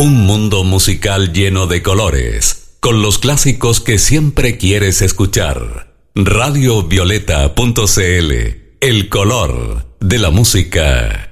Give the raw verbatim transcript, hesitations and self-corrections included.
Un mundo musical lleno de colores, con los clásicos que siempre quieres escuchar. radio violeta punto c l, el color de la música.